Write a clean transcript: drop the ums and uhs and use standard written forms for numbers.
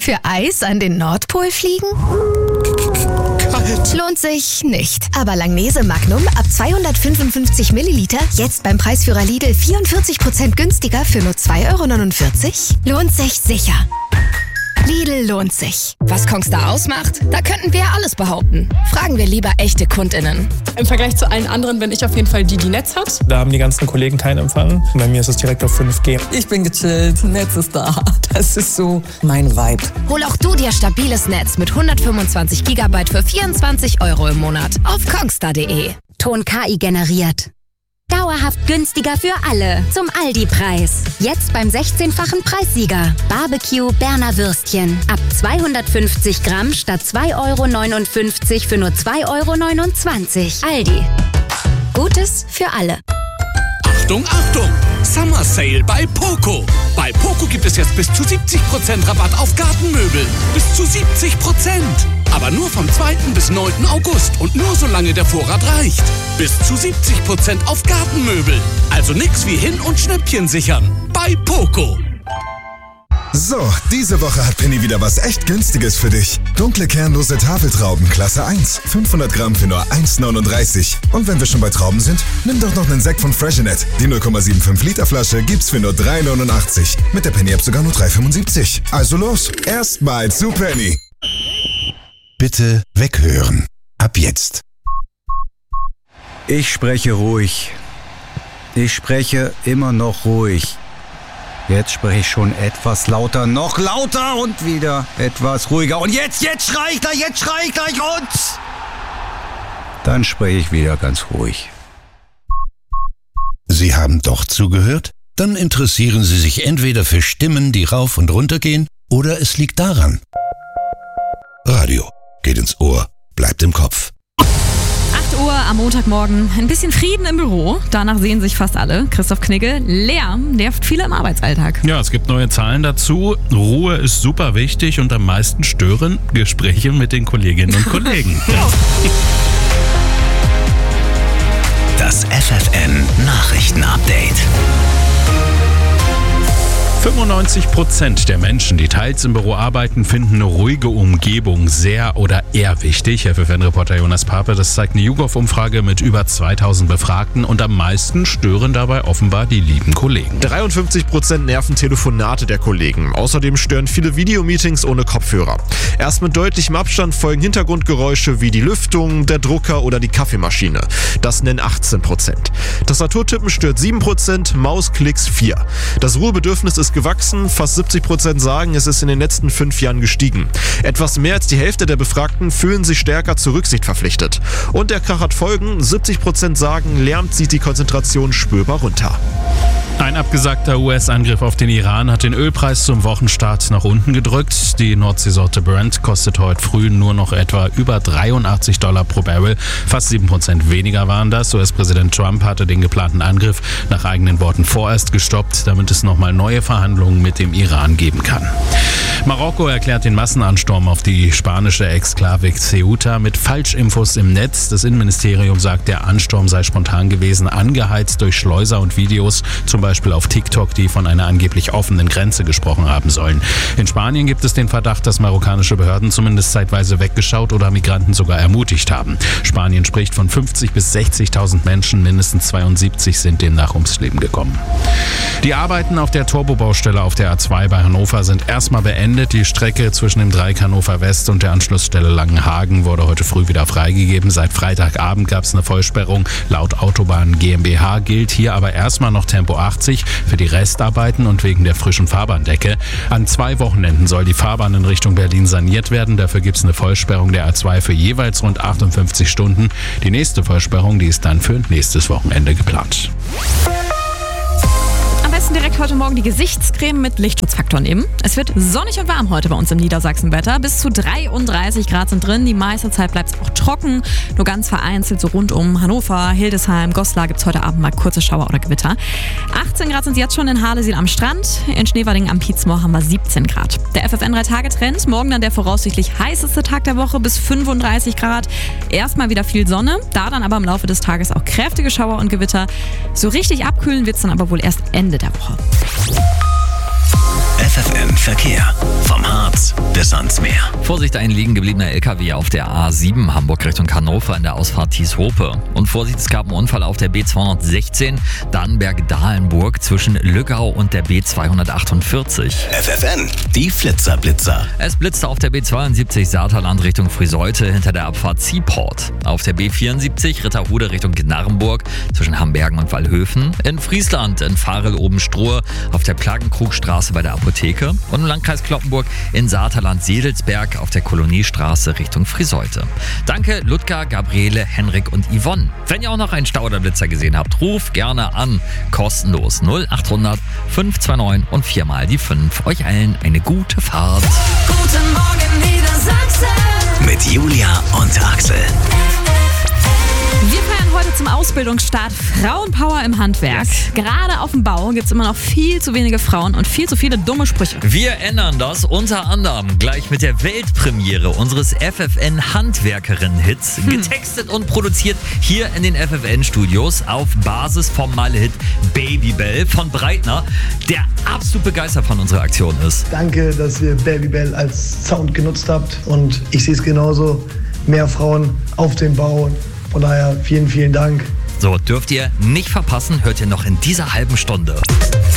Für Eis an den Nordpol fliegen? Kalt. Lohnt sich nicht. Aber Langnese Magnum ab 255 Milliliter jetzt beim Preisführer Lidl 44% günstiger für nur 2,49 €? Lohnt sich sicher. Lidl lohnt sich. Was Kongstar ausmacht? Da könnten wir alles behaupten. Fragen wir lieber echte KundInnen. Im Vergleich zu allen anderen bin ich auf jeden Fall die Netz hat. Da haben die ganzen Kollegen keinen Empfang. Bei mir ist es direkt auf 5G. Ich bin gechillt, Netz ist da. Das ist so mein Vibe. Hol auch du dir stabiles Netz mit 125 GB für 24 € im Monat auf kongstar.de. Ton KI generiert. Dauerhaft günstiger für alle. Zum Aldi-Preis. Jetzt beim 16-fachen Preissieger. Barbecue Berner Würstchen. Ab 250 Gramm statt 2,59 € für nur 2,29 €. Aldi. Gutes für alle. Achtung, Achtung! Summer Sale bei Poco. Bei Poco gibt es jetzt bis zu 70% Rabatt auf Gartenmöbel. Bis zu 70%. Aber nur vom 2. bis 9. August und nur solange der Vorrat reicht. Bis zu 70% auf Gartenmöbel. Also nix wie hin- und Schnäppchen sichern. Bei Poco. So, diese Woche hat Penny wieder was echt Günstiges für dich. Dunkle kernlose Tafeltrauben Klasse 1. 500 Gramm für nur 1,39 €. Und wenn wir schon bei Trauben sind, nimm doch noch einen Sekt von Freshenet. Die 0,75 Liter Flasche gibt's für nur 3,89 €. Mit der Penny-App sogar nur 3,75 €. Also los, erstmal zu Penny. Bitte weghören. Ab jetzt. Ich spreche ruhig. Ich spreche immer noch ruhig. Jetzt spreche ich schon etwas lauter, noch lauter und wieder etwas ruhiger. Und jetzt schrei ich gleich und... Dann spreche ich wieder ganz ruhig. Sie haben doch zugehört? Dann interessieren Sie sich entweder für Stimmen, die rauf und runter gehen, oder es liegt daran. Radio geht ins Ohr, bleibt im Kopf. 8 Uhr am Montagmorgen. Ein bisschen Frieden im Büro. Danach sehen sich fast alle. Christoph Knigge. Lärm nervt viele im Arbeitsalltag. Ja, es gibt neue Zahlen dazu. Ruhe ist super wichtig und am meisten stören Gespräche mit den Kolleginnen und Kollegen. Das FFN-Nachrichten-Update. 95% der Menschen, die teils im Büro arbeiten, finden eine ruhige Umgebung sehr oder eher wichtig. FFN-Reporter Jonas Pape, das zeigt eine YouGov-Umfrage mit über 2000 Befragten und am meisten stören dabei offenbar die lieben Kollegen. 53% nerven Telefonate der Kollegen. Außerdem stören viele Videomeetings ohne Kopfhörer. Erst mit deutlichem Abstand folgen Hintergrundgeräusche wie die Lüftung, der Drucker oder die Kaffeemaschine. Das nennen 18%. Tastaturtippen stört 7%, Mausklicks 4%. Das Ruhebedürfnis ist gewachsen. Fast 70% sagen, es ist in den letzten 5 Jahren gestiegen. Etwas mehr als die Hälfte der Befragten fühlen sich stärker zur Rücksicht verpflichtet. Und der Krach hat Folgen. 70% sagen, Lärm zieht die Konzentration spürbar runter. Ein abgesagter US-Angriff auf den Iran hat den Ölpreis zum Wochenstart nach unten gedrückt. Die Nordseesorte Brent kostet heute früh nur noch etwa über $83 pro Barrel. Fast 7% weniger waren das. US-Präsident Trump hatte den geplanten Angriff nach eigenen Worten vorerst gestoppt, damit es nochmal neue Verhandlungen mit dem Iran geben kann. Marokko erklärt den Massenansturm auf die spanische Exklave Ceuta mit Falschinfos im Netz. Das Innenministerium sagt, der Ansturm sei spontan gewesen, angeheizt durch Schleuser und Videos, zum Beispiel auf TikTok, die von einer angeblich offenen Grenze gesprochen haben sollen. In Spanien gibt es den Verdacht, dass marokkanische Behörden zumindest zeitweise weggeschaut oder Migranten sogar ermutigt haben. Spanien spricht von 50.000 bis 60.000 Menschen, mindestens 72 sind demnach ums Leben gekommen. Die Arbeiten auf der Turbobaustelle auf der A2 bei Hannover sind erstmal beendet. Die Strecke zwischen dem Dreieck Hannover West und der Anschlussstelle Langenhagen wurde heute früh wieder freigegeben. Seit Freitagabend gab es eine Vollsperrung. Laut Autobahn GmbH gilt hier aber erstmal noch Tempo 80 für die Restarbeiten und wegen der frischen Fahrbahndecke. An 2 Wochenenden soll die Fahrbahn in Richtung Berlin saniert werden. Dafür gibt es eine Vollsperrung der A2 für jeweils rund 58 Stunden. Die nächste Vollsperrung, die ist dann für nächstes Wochenende geplant. Am besten direkt heute Morgen die Gesichtscreme mit Lichtschutzfaktor nehmen. Es wird sonnig und warm heute bei uns im Niedersachsenwetter. Bis zu 33 Grad sind drin. Die meiste Zeit bleibt es auch trocken. Nur ganz vereinzelt so rund um Hannover, Hildesheim, Goslar gibt es heute Abend mal kurze Schauer oder Gewitter. 18 Grad sind es jetzt schon in Harlesiel am Strand. In Schneewading am Pietzmoor haben wir 17 Grad. Der FFN 3-Tage-Trend. Morgen dann der voraussichtlich heißeste Tag der Woche bis 35 Grad. Erstmal wieder viel Sonne. Da dann aber im Laufe des Tages auch kräftige Schauer und Gewitter. So richtig abkühlen wird es dann aber wohl erst Ende der Woche. FFN Verkehr. Vom Harz bis sonst mehr. Vorsicht, ein liegen gebliebener LKW auf der A7 Hamburg Richtung Hannover in der Ausfahrt Thieshope. Und Vorsicht, es gab einen Unfall auf der B216 Dannenberg-Dahlenburg zwischen Lüggau und der B248. FFN, die Flitzer-Blitzer. Es blitzte auf der B72 Saterland Richtung Friseute hinter der Abfahrt Seaport. Auf der B74 Ritterhude Richtung Gnarrenburg zwischen Hambergen und Wallhöfen. In Friesland in Farel-Oben-Strohe auf der Plagenkrugstraße bei der Apotheke. Und im Landkreis Cloppenburg in Saterland-Sedelsberg auf der Koloniestraße Richtung Friseute. Danke Ludger, Gabriele, Henrik und Yvonne. Wenn ihr auch noch einen Stau oder Blitzer gesehen habt, ruft gerne an. Kostenlos 0800 529 und 4 mal die 5. Euch allen eine gute Fahrt. Guten Morgen Niedersachsen. Mit Julia und Axel. Wir feiern heute zum Ausbildungsstart Frauenpower im Handwerk. Yes. Gerade auf dem Bau gibt es immer noch viel zu wenige Frauen und viel zu viele dumme Sprüche. Wir ändern das unter anderem gleich mit der Weltpremiere unseres FFN Handwerkerinnen-Hits. Getextet und produziert hier in den FFN-Studios auf Basis vom Malle-Hit Babybel von Breitner, der absolut begeistert von unserer Aktion ist. Danke, dass ihr Babybel als Sound genutzt habt und ich sehe es genauso. Mehr Frauen auf dem Bau. Von daher vielen, vielen Dank. So, dürft ihr nicht verpassen, hört ihr noch in dieser halben Stunde.